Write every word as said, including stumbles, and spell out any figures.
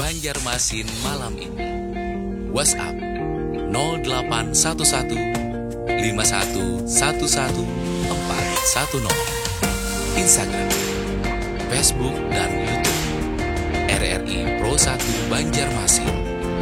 Banjarmasin malam ini. WhatsApp nol delapan satu satu lima satu satu satu empat satu nol. Instagram, Facebook, dan YouTube R R I Pro satu Banjarmasin.